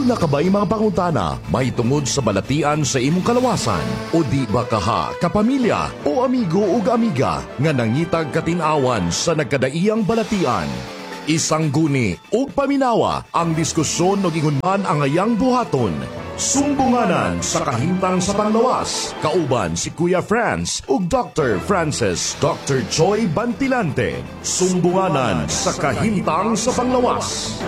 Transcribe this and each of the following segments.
na kabay mga pangutana, may tungod sa balatian sa imong kalawasan, o di ba kaha, kapamilya, o amigo o amiga, nga nangitag katinawan sa nagkadaiyang balatian. Isang guni o paminawa ang diskusyon o gingunman ang ayang buhaton. Sumbunganan sa kahintang sa panglawas. Kauban si Kuya Franz ug Dr. Francis Dr. Choi Bantilante. Sumbunganan sa kahintang sa panglawas.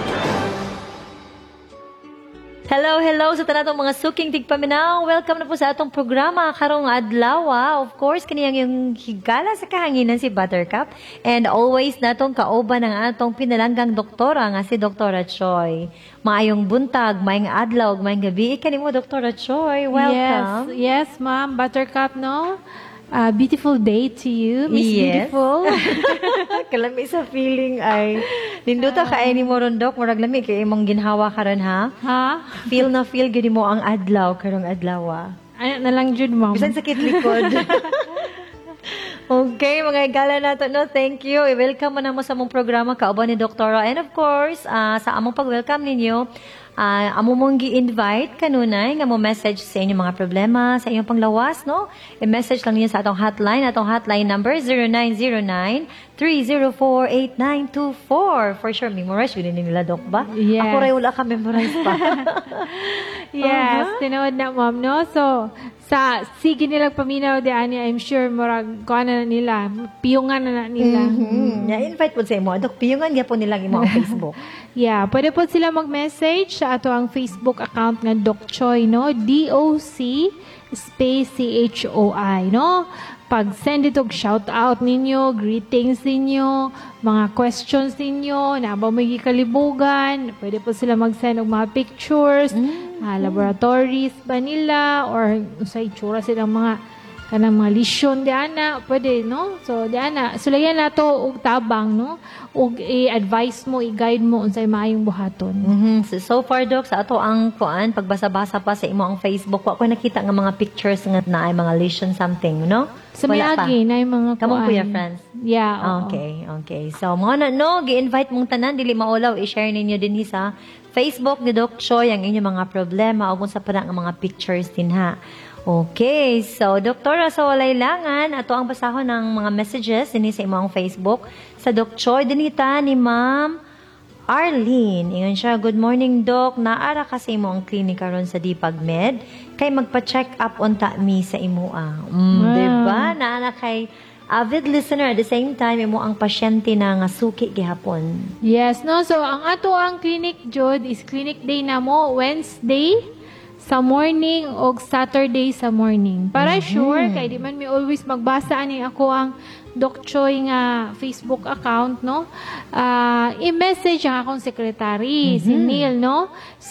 Hello sa tanatong mga suking tigpaminaw. Welcome na po sa atong programa karong adlaw. Of course, kaniyang yung higala sa kahanginan si Buttercup. And always natong kauban ng atong pinalanggang doktora nga si Doktora Choi. Maayong buntag, maayong adlaw, maayong gabi. Kanimo, Doktora Choi. Welcome. Yes, Ma'am Buttercup, no? Beautiful day to you, Miss Yes. Beautiful. Kalami sa feeling ay ninduta ka ay ni mo ron, Dok. Murag lami kay imong ginhawa karon ha. Ha? Feel gid mo ang adlaw karong adlaw. Ano na lang, Jude, Ma'am. Bisan sakit likod. Okay, mga igala nato, no? Thank you. I-welcome mo na mo sa mong programa, kauban ni Doktora. And of course, sa among pag-welcome ninyo, amo mong gi-invite kanunay nga mo message sa inyong mga problema, sa inyong panglawas, no? I-message lang niyo sa atong hotline number 0909-304-8924. For sure, memorize yun nila, Dok, ba? Yes. Ako rin wala ka memorize pa. Yes, tinood na, Ma'am, no? So, sa sige nilang paminaw di ani, I'm sure murag kuan na nila, piyungan na nila. invite po sa imo. Dok, piyungan po nila imo ang Facebook. Yeah, pwede po sila mag-message sa ato ang Facebook account nga Doc Choi, no? DOC space CHOI, no? Pag-send ito, shout-out ninyo, greetings ninyo, mga questions ninyo, na ba may kalibugan, pwede po sila mag-send og mga pictures, laboratories ba nila, or sa itsura silang mga kanang mga lisyon diana, pwede, no? So, diana, sulayan na to og tabang, no? Og i-advise mo, i-guide mo unsay maayong buhaton. So far, Doc, sa ato ang kuan, pagbasa-basa pa sa imo ang Facebook, wa ko nakita nga mga pictures nga na ay mga lesion something, no? Sa miagi na yung mga Kamong kuan. Kuya Franz. Yeah, oo. Okay. So, mga no, gi-invite mong tanan, dili maulaw, i-share ninyo din sa Facebook ni Doc Choi ang inyong mga problema o kung sa parang mga pictures din ha. Okay, so Doktora, sa walay langan, ato ang basahon ng mga messages din sa imong Facebook. Sa Doc Choi, dinita ni Ma'am Arlene. Ingon siya, good morning, Doc. Naara kasi mo ang klinika ron sa Dipagmed. Kay magpa-check up unta mi sa imo. Diba? Naana kay avid listener at the same time, imo ang pasyente na nga suki gihapon. Yes, no? So, ang ato ang clinic, Jod, is clinic day na mo, Wednesday sa morning o Saturday sa morning. Para sure, kay di man mi always magbasa ani ako ang Doc Choi nga Facebook account, no? I-message ang akong secretary, si Neil, no?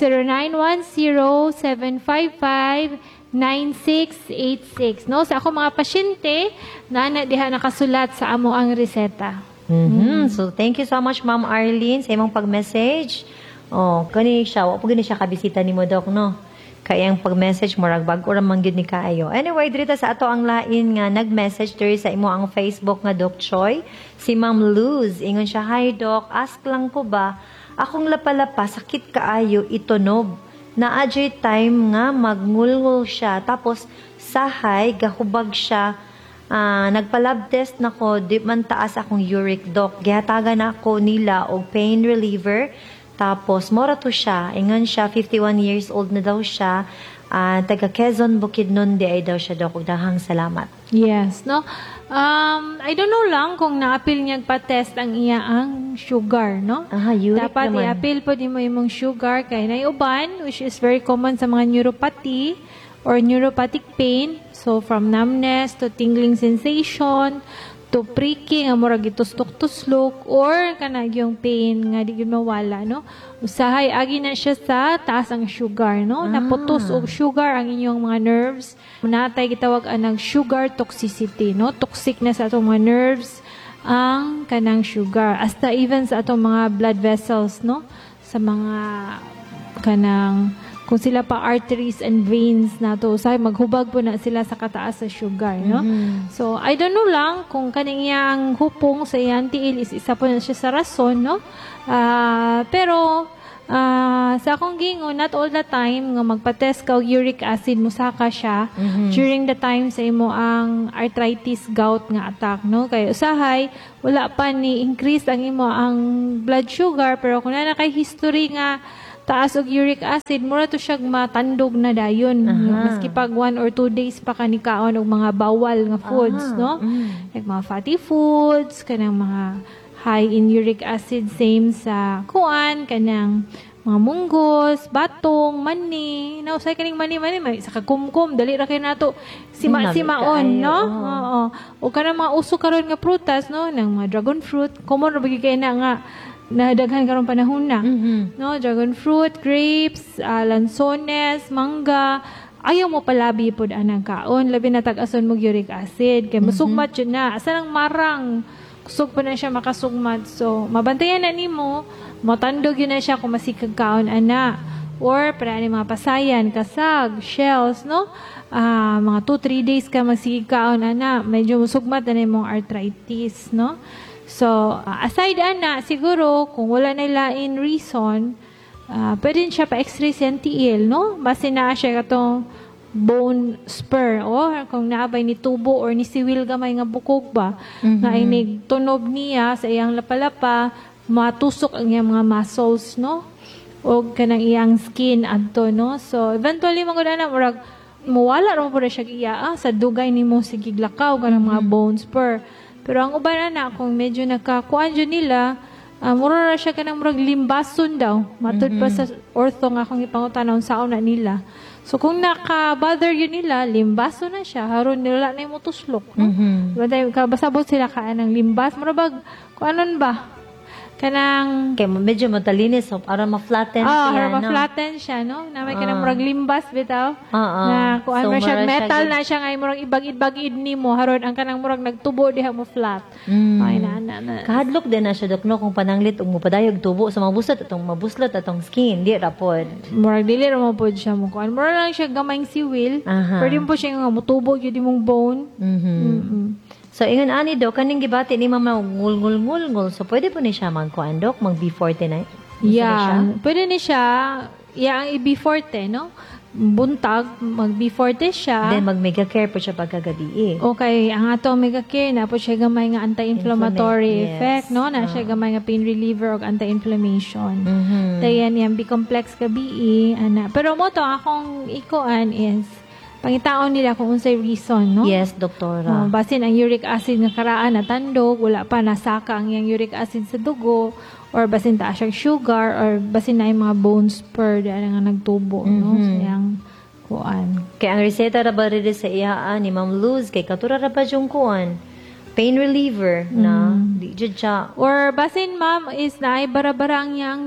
0910-755-9686, no? Sa ako mga pasyente, na diha nakasulat sa amo ang reseta. So, thank you so much, Ma'am Arlene, sa imong pag-message. Kani siya, wa po gani siya kabisita ni mo, Doc, no? Kaya ang pag-message mo, ragbag o ramang yun ni kaayo. Anyway, dito sa ato ang lain nga, nag-message dito sa imo ang Facebook nga Doc Choi, si Ma'am Luz. Ingon siya, hi Doc, ask lang ko ba, akong lapalapa, sakit kaayo, itonob. Na-adjay time nga, magngulngul siya, tapos sahay, gahubag siya, nagpa-lab test na ko, di man taas akong uric, Doc. Gihatagan ako nila og pain reliever. Tapos, mora to siya. Ingon siya, 51 years old na daw siya. Taga Quezon, Bukidnon, di ay daw siya, Doc. Dahang salamat. Yes, no? I don't know lang kung na-appeal niya pa-test ang iya ang sugar, no? Uric dapat naman. i-appeal po din mo yung sugar kay naiuban, which is very common sa mga neuropathy or neuropathic pain. So, from numbness to tingling sensation, to pricking, ang murag itustok-tuslok, or kanag yung pain nga di yun mawala, no? Usahay, agi na siya sa taas ang sugar, no? Naputos og sugar ang inyong mga nerves. Natay gitawag ang sugar toxicity, no? Toxic na sa atong mga nerves ang kanang sugar. Hasta even sa atong mga blood vessels, no? Sa mga kanang kung sila pa arteries and veins na to, say maghubag po na sila sa kataas sa sugar, no? So, I don't know lang kung kaning iyang hupong sa iyang tiil is isa po na siya sa rason, no? Pero, sa akong gingon, not all the time nga magpa-test ka og uric acid musaka siya during the time sa imo ang arthritis gout nga attack, no? Kay usahay wala pa ni increase ang imo ang blood sugar, pero kung na kay history nga taas og uric acid, mura to siya matandog na dayon. Maski pag 1 or 2 days pa ka ni kaon og mga bawal nga foods, no? Like mga fatty foods, kanang mga high in uric acid, same sa kuan, kanang mga munggos, batong, mani. Nausay kaning mani, may sa kakumkum, dali ra kay nato simaon, no? Oo. O kanang mga uso karon nga prutas, no? Nang mga dragon fruit, common ra bagi kay na nga nadaghan karon panahon na. No, dragon fruit, grapes, lansones, mangga. Ayaw mo palabi pod anang kaon, labi na tag-ason mo uric acid kay masugmat yun na. Asa nang marang kusog pa na siya makasugmat. So, mabantayan na nimo, matandog yun na siya kung masikag kaon ana. Or, para ni mga pasayan, kasag, shells, no? Mga 2-3 days ka masikag kaon ana, medyo masugmat na mong arthritis, no? So, aside ana, siguro, kung wala na lain reason, pwede siya pa-x-ray sa tiil, no? Base na siya katong bone spur o kung naabay ni tubo or ni siwil gamay nga bukog ba nga inig tunob niya sa iyang lapalapa, matusok ang iyang mga muscles, no? O kanang iyang skin adto, no? So eventually magud na murag muwala ra mo pud siya iya sa dugay nimo sige lakaw kanang mga bone spur. Pero ang uban na kung medyo nakakuan jud nila, mura ra siya kanang murag limbason daw. Matud pa sa ortho nga akong ipangutan saon na nila. So, kung naka-bother yun nila, limbaso na siya. Haron nila na yung tuslok. No? Kabasabot sila ng limbas. Marabag, kung anon ba? Kanang... Kaya medyo matalinis, so para ma-flatten siya, para no? ma-flatten siya, no? Na may kanang murag limbas, bitaw. Na kung So, ano siya, mura metal siya na siya, ngay murag ibag-id ni mo. Haron, ang kanang murag nagtubo, diha mo flat. Ay, na. Kahadlok din na siya, Dok, no? Kung pananglit, ug mupadayog tubo sa mabuslot atong skin, di rapod. Murag dili ra mo pod siya mo kuan. Murag lang siya gamayng siwil. Pwede mo po siya nga mutubo gyud imong bone. So, ingon ani, Dok, kaning gibati ni mama ngul-ngul-ngul. So, pwede po ni siya magkuan, Dok, mag B49? Yeah. Pwede ni siya, ang i-B40, no? Buntag, mag B40 siya. Then, mag-mega care po siya pagkagabi, Okay, ang ato mega care na po siya gamay nga anti-inflammatory effect, no? Na siya gamay nga pain reliever o anti-inflammation. Dayan yan, B-complex gabi, ana. Pero mo to, akong ikuan is, pangitaon nila kung unsay reason, no? Yes, doktora. Basin ang uric acid nga karaan na tandog, wala pa nasaka ang iyang uric acid sa dugo, or basin taas siyang sugar, or basin na yung mga bone spur na nga nagtubo, no? Sa iyang kuan. Kaya ang reseta ra ba rin sa iyaan ni Ma'am Luz, kay katura ra ba yung kuan? Pain reliever na di jud siya. Or basin, ma'am, is na ay bara-bara ang iyang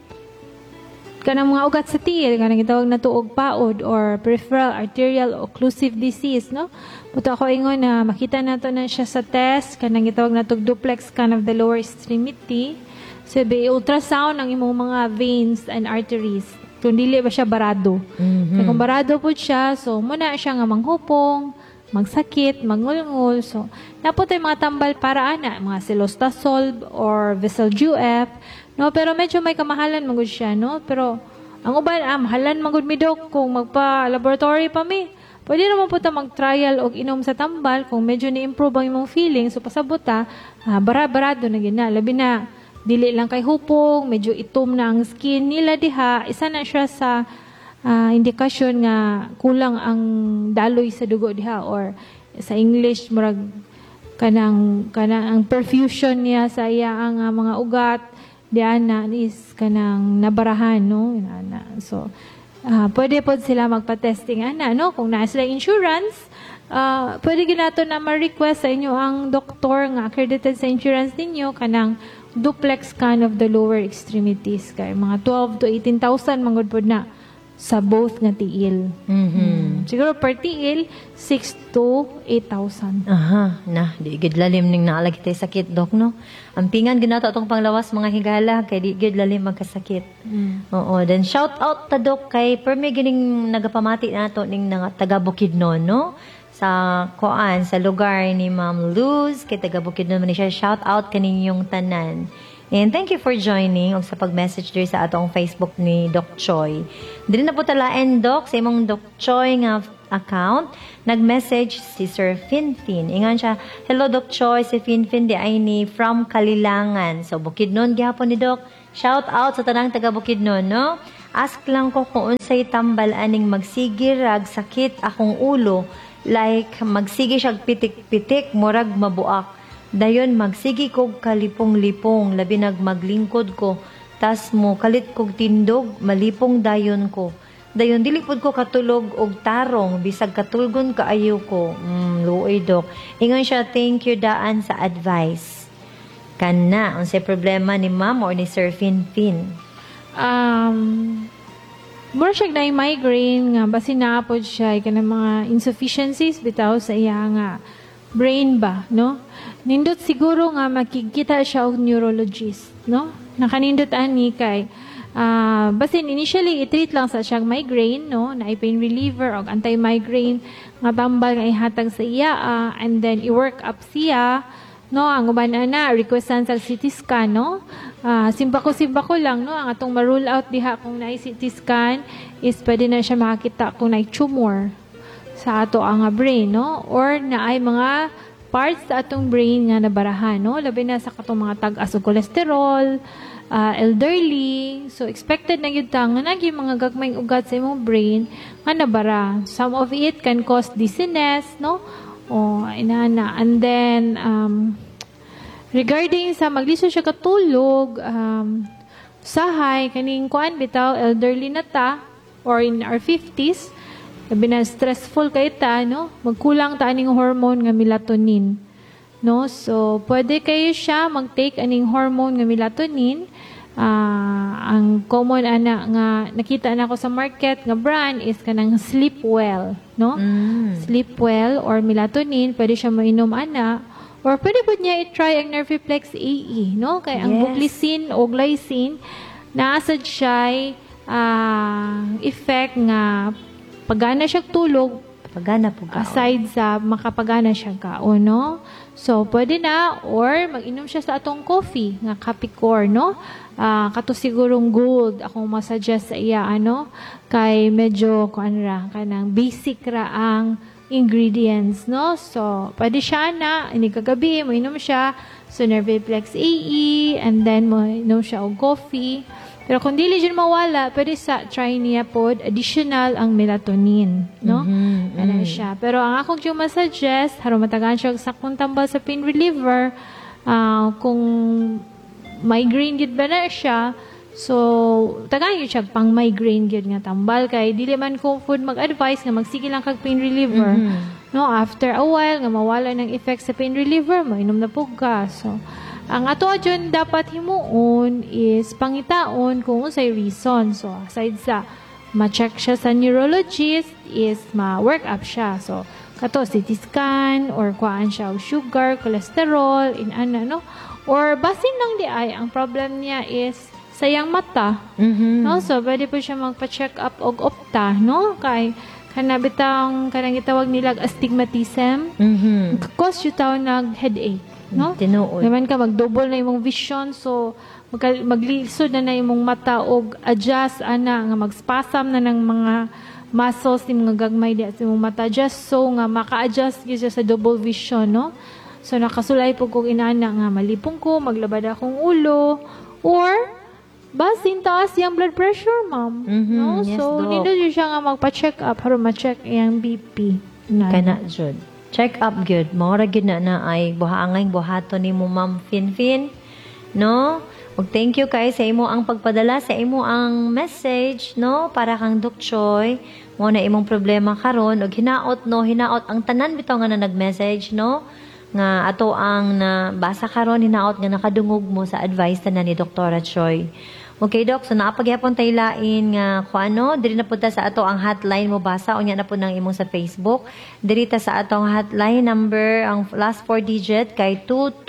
kanang mga ugat sa tiil, kanang gitawag na tuog paod or peripheral arterial occlusive disease, no? Puto ako ingon na makita nato na siya sa test, kanang gitawag na duplex scan of the lower extremity. So, ultrasound ang imong mga veins and arteries. Kung dili ba siya barado. Kaya kung barado po siya, so muna siya nga manghupong, magsakit, mangulngul. So, napot ay mga tambal para ana, mga cilostazol or Veselgef. No, pero medyo may kamahalan magud siya, no? Pero ang uban mahalan magud mi, Dok, kung magpa-laboratory pa mi. Pwede naman po ta mag-trial og inom sa tambal kung medyo ni-improve ang imong feeling. So pasabot ta, bara-barado na gina. Labi na dili lang kay hupong, medyo itom na ang skin nila diha. Isa na siya sa indikasyon nga kulang ang daloy sa dugo diha, or sa English murag kanang ang perfusion niya sa iya ang mga ugat diana is kanang nabarahan, no? So pwede po sila magpa-testing ana, no? Kung naa sila insurance, pwede ginato na ma-request sa inyo ang doktor nga accredited sa insurance ninyo kanang duplex scan of the lower extremities, kay mga 12 to 18,000 mangod pod na sa both nga tiil. Siguro per tiil 6 to 8,000. Di gid lalim ning naalag tay sakit, Dok, no? Ang pingan ginato atong panglawas mga higala kay di gid lalim magkasakit. Oo, then shout out ta, Dok, kay permi gining nagapamati nato ning taga Bukidnon, no? Sa kuan sa lugar ni Ma'am Luz, kay taga Bukidnon man siya. Shout out kaninyong tanan. And thank you for joining og sa pag-message diri sa atong Facebook ni Doc Choi. Dili na po talaen, Doc, sa imong Doc Choi nga account, nag-message si Sir Finfin. Ingan siya, hello Doc Choi, si Finfin di ay ni from Kalilangan. So, Bukidnon, gihapon ni Doc. Shout out sa tanang taga Bukidnon, no? Ask lang ko kung unsay tambal aning magsigir rag sakit akong ulo, like magsigi siya pitik-pitik, murag mabuak. Dayon magsigi kog kalipong-lipong, labi maglingkod ko, tas mo kalit kog tindog, malipong dayon ko. Dayon dili pud ko katulog og tarong, bisag katulgon kaayo ko. Luoy Doc. Ingon siya, thank you daan sa advice. Kana, unsay problema ni Ma'am or ni Sir Finfin? More siya na migraine nga, basin na po siya, kanang mga insufficiencies bitaw sa iya nga brain ba, no? Nindot siguro nga makikita siya og neurologist, no? Nakanindot ani kay basin initially i-treat lang sa siyang migraine, no? Na pain reliever o anti-migraine nga tambal nga ihatag sa iya and then i-work up siya, no? Ang uban na requestan sa CT scan, no? Simba ko lang, no? Ang atong ma-rule out diha kung na CT scan is pwede na siya makakita kung na tumor sa ato ang brain, no? Or na ay mga parts sa atong brain nga nabarahan, no? Labi na sa katong mga tag-as og cholesterol, elderly. So, expected na yun nga naging mga gagmayng ugat sa imong brain nga nabara. Some of it can cause dizziness, no? O, inana. And then, regarding sa magliso siya katulog, sahay, kaning kuan bitaw, elderly na ta, or in our 50s, labi na stressful kay ta, no? Magkulang ta aning hormone nga melatonin. No? So, pwede kayo siya mag-take aning hormone nga melatonin. Ang common nga nakita na ko sa market nga brand is kanang Sleep Well, no? Sleep Well or melatonin, pwede siya mainom ana. Or pwede po niya i-try ang Nerviplex AE, no? Kaya ang buclicin o glycine, naasad siya effect nga pagana siya tulog, Pagana po ka. aside sa makapagana siya kaon, no? So, pwede na, or mag-inom siya sa atong coffee, nga Capicor, no? Kato sigurong gold, akong masuggest sa iya, ano? Kay medyo, kanang basic ra ang ingredients, no? So, pwede siya na, ini kagabi, mo inom siya, so Nerviplex AE, and then mo inom siya og coffee. Pero kung dili dyan mawala, pwede sa try niya pod additional ang melatonin, no? Ano siya. Pero ang akong yung masuggest, harong matagaan siya sa sakong tambal sa pain reliever, kung migraine gid ba na siya, so tagaan yun siya pang migraine gid nga tambal, kay dili man ko food mag-advise nga magsige lang kag pain reliever, no? After a while, nga mawala ng effect sa pain reliever, mainom na po ka. So, ang ato adyon dapat himuon is pangitaon kung unsay reason. So, aside sa ma-check siya sa neurologist, is ma-work up siya. So, kato CT scan or kuan siya og sugar, cholesterol, no? Or basin lang di ay ang problem niya is sayang mata. No? So, pwede po siya magpa-check up og opta, no? Kay kanabitang kanang gitawag nilag astigmatism. Cause you taw nag headache. No? Tinuod. Naman ka, mag-double na imong vision, so maglisod na imong mata og adjust, nga mag-spasm na ng mga muscles ni mga gagmay di sa imong mata, just so nga maka-adjust siya sa double vision, no? So, nakasulay po kong inana nga malipong ko, maglabad akong ulo, or basin taas yung blood pressure, ma'am. No? Yes, So, Doc. nindot yun siya nga magpa-check up, para ma-check yung BP. Kana jud. Check up good. Mora gid na ay buhangay buhaton ni mo Ma'am Finfin. No? Ug thank you kay sa imo ang pagpadala sa imo ang message, no? Para kang Doc Choi. Mo na imong problema karon ug hinaot ang tanan bitaw nga na nag-message, no? Nga ato ang nabasa karon hinaot nga nakadungog mo sa advice tanan ni Dr. Choi. Okay, Doc. So, naapagyapon tayo lain nga kung ano, diri na punta sa ato ang hotline mo basa, o niya na po ng imong sa Facebook. Diri ta sa atong hotline number, ang last 4 digit, kay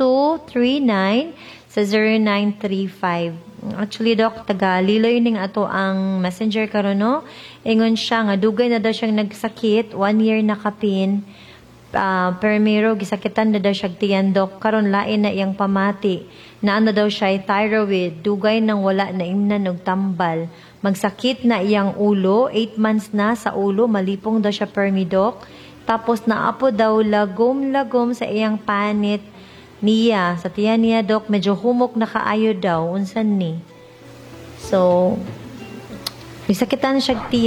2239 sa 0935. Actually, Doc, taga-liloy ning ato ang messenger karon, no? Ingon siya nga, dugay na daw siyang nagsakit, 1 year na kapin. Permiro gisakitan na daw siya tiyan dok karon lain na iyang pamati na ano daw siya thyroid dugay nang wala na imnan og tambal magsakit na iyang ulo 8 months na sa ulo malipong daw siya permidok tapos naapo daw lagom sa iyang panit niya sa tiyan niya dok medyo humok na kaayo daw unsan ni so gisakitan siya tiyan